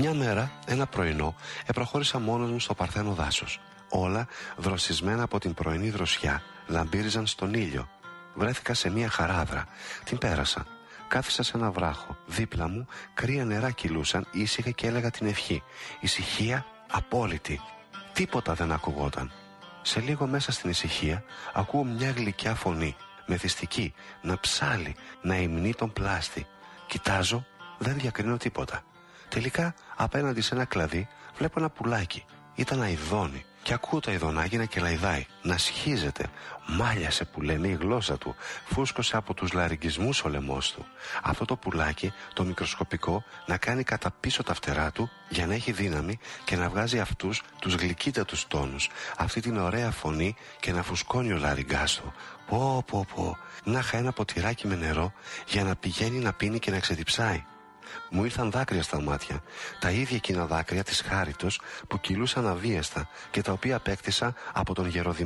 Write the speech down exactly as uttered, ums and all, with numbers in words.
Μια μέρα, ένα πρωινό, επροχώρησα μόνος μου στο παρθένο δάσος. Όλα, δροσισμένα από την πρωινή δροσιά, λαμπύριζαν στον ήλιο. Βρέθηκα σε μια χαράδρα. Την πέρασα. Κάθισα σε ένα βράχο. Δίπλα μου, κρύα νερά κυλούσαν, ήσυχα και έλεγα την ευχή. Ησυχία απόλυτη. Τίποτα δεν ακουγόταν. Σε λίγο μέσα στην ησυχία, ακούω μια γλυκιά φωνή, μεθυστική, να ψάλει, να υμνεί τον πλάστη. Κοιτάζω, δεν διακρίνω τίποτα. Τελικά, απέναντι σε ένα κλαδί, βλέπω ένα πουλάκι. Ήταν αηδόνι. Και ακούω το αηδονάκι να κελαϊδάει, να σχίζεται. Μάλιασε που λένε η γλώσσα του. Φούσκωσε από τους λαρυγγισμούς ο λαιμός του. Αυτό το πουλάκι, το μικροσκοπικό, να κάνει κατά πίσω τα φτερά του για να έχει δύναμη και να βγάζει αυτούς τους γλυκύτατους τόνους. Αυτή την ωραία φωνή και να φουσκώνει ο λαρυγγάς του. Πω πω πω. Να είχα ένα ποτηράκι με νερό για να πηγαίνει να πίνει και να ξεδιψάει. Μου ήρθαν δάκρυα στα μάτια, τα ίδια εκείνα δάκρυα της χάριτος που κυλούσαν αβίαστα και τα οποία απέκτησα από τον γεροδημό